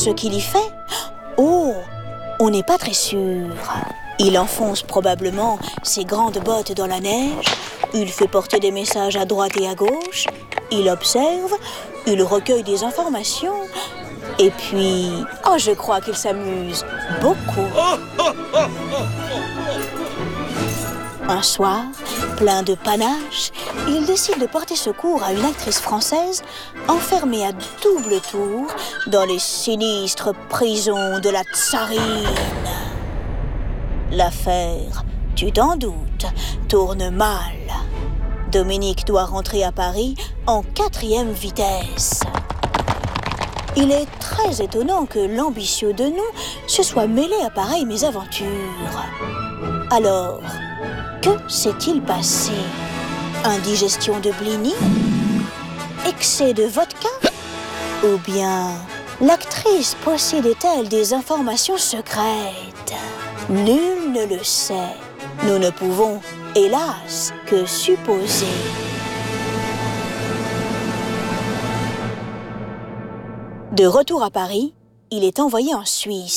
Ce qu'il y fait? Oh, on n'est pas très sûr. Il enfonce probablement ses grandes bottes dans la neige, il fait porter des messages à droite et à gauche, il observe, il recueille des informations, et puis... Oh, je crois qu'il s'amuse beaucoup. Un soir, plein de panache, il décide de porter secours à une actrice française enfermée à double tour dans les sinistres prisons de la Tsarine. L'affaire, tu t'en doutes, tourne mal. Dominique doit rentrer à Paris en 4e vitesse. Il est très étonnant que l'ambitieux de nous se soit mêlé à pareille mésaventure. Alors, que s'est-il passé? Indigestion de blini? Excès de vodka? Ou bien l'actrice possédait-elle des informations secrètes? Nul ne le sait. Nous ne pouvons, hélas, que supposer. De retour à Paris, il est envoyé en Suisse.